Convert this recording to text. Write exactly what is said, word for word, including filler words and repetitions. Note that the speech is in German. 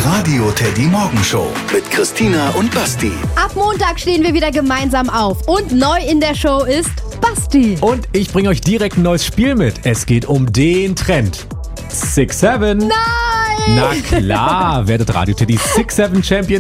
Radio Teddy Morgenshow mit Christina und Basti. Ab Montag stehen wir wieder gemeinsam auf und neu in der Show ist Basti. Und ich bringe euch direkt ein neues Spiel mit. Es geht um den Trend. six seven. Nein! Na klar, werdet Radio Teddy six seven Champion.